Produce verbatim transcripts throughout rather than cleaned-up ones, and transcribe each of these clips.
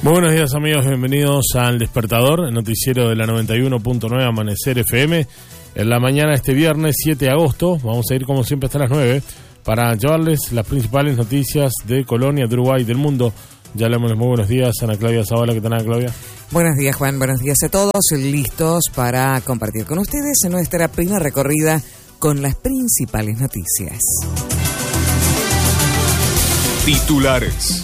Muy buenos días, amigos, bienvenidos al Despertador, el noticiero de la noventa y uno punto nueve Amanecer F M. En la mañana de este viernes siete de agosto, vamos a ir como siempre hasta las nueve para llevarles las principales noticias de Colonia, de Uruguay, del mundo. Ya le damos muy buenos días a Ana Claudia Zavala. ¿Qué tal, Ana Claudia? Buenos días, Juan. Buenos días a todos. Listos para compartir con ustedes nuestra primera recorrida con las principales noticias. Titulares.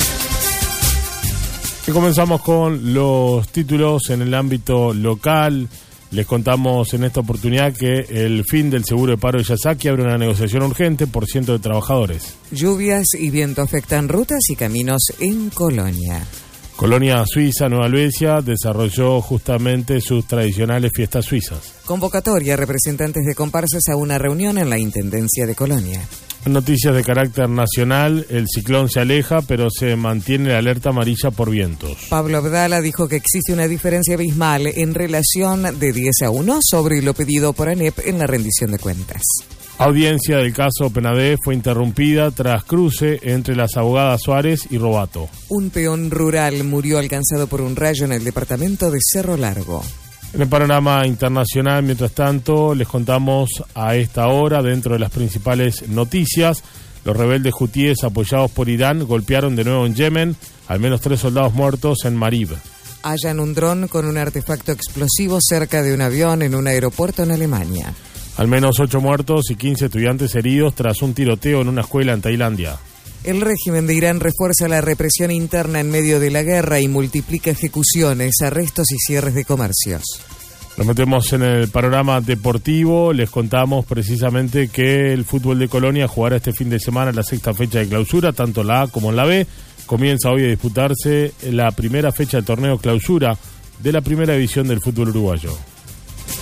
Y comenzamos con los títulos en el ámbito local. Les contamos en esta oportunidad que el fin del seguro de paro de Yasaki abre una negociación urgente por cientos de trabajadores. Lluvias y viento afectan rutas y caminos en Colonia. Colonia Suiza, Nueva Helvecia, desarrolló justamente sus tradicionales fiestas suizas. Convocatoria, representantes de comparsas a una reunión en la Intendencia de Colonia. Noticias de carácter nacional, el ciclón se aleja, pero se mantiene la alerta amarilla por vientos. Pablo Abdala dijo que existe una diferencia abismal en relación de diez a uno sobre lo pedido por ANEP en la rendición de cuentas. Audiencia del caso Penadé fue interrumpida tras cruce entre las abogadas Suárez y Robato. Un peón rural murió alcanzado por un rayo en el departamento de Cerro Largo. En el panorama internacional, mientras tanto, les contamos a esta hora, dentro de las principales noticias, los rebeldes hutíes apoyados por Irán golpearon de nuevo en Yemen, al menos tres soldados muertos en Marib. Hallan un dron con un artefacto explosivo cerca de un avión en un aeropuerto en Alemania. Al menos ocho muertos y quince estudiantes heridos tras un tiroteo en una escuela en Tailandia. El régimen de Irán refuerza la represión interna en medio de la guerra y multiplica ejecuciones, arrestos y cierres de comercios. Nos metemos en el panorama deportivo. Les contamos precisamente que el fútbol de Colonia jugará este fin de semana la sexta fecha de clausura, tanto la A como la B. Comienza hoy a disputarse la primera fecha del torneo clausura de la primera división del fútbol uruguayo.